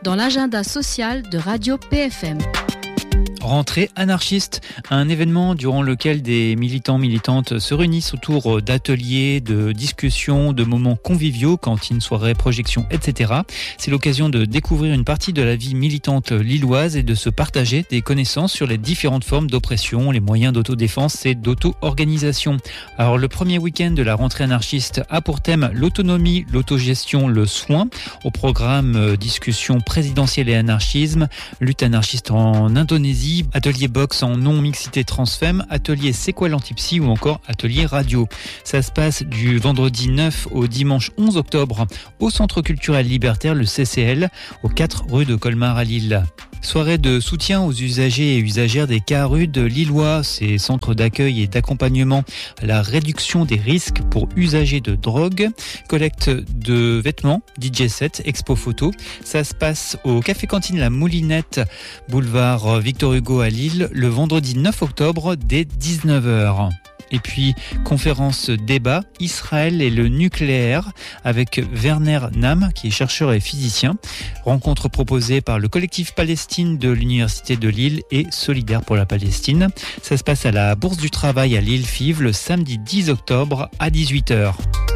dans l'agenda social de Radio PFM. Rentrée anarchiste, un événement durant lequel des militantes se réunissent autour d'ateliers, de discussions, de moments conviviaux, cantines, soirées, projections, etc. C'est l'occasion de découvrir une partie de la vie militante lilloise et de se partager des connaissances sur les différentes formes d'oppression, les moyens d'autodéfense et d'auto-organisation. Alors le premier week-end de la rentrée anarchiste a pour thème l'autonomie, l'autogestion, le soin. Au programme discussion présidentielle et anarchisme, lutte anarchiste en Indonésie, atelier boxe en non-mixité transfemme, atelier c'est quoi l'antipsy ou encore atelier radio. Ça se passe du vendredi 9 au dimanche 11 octobre au Centre culturel libertaire, le CCL, aux 4 rue de Colmar à Lille. Soirée de soutien aux usagers et usagères des CARUD lillois, ces centres d'accueil et d'accompagnement à la réduction des risques pour usagers de drogue, collecte de vêtements, DJ set, expo photo. Ça se passe au Café Cantine La Moulinette, boulevard Victor Hugo à Lille, le vendredi 9 octobre dès 19h. Et puis, conférence débat, Israël et le nucléaire, avec Werner Nam, qui est chercheur et physicien. Rencontre proposée par le collectif Palestine de l'Université de Lille et Solidaire pour la Palestine. Ça se passe à la Bourse du Travail à Lille-Fives le samedi 10 octobre à 18h.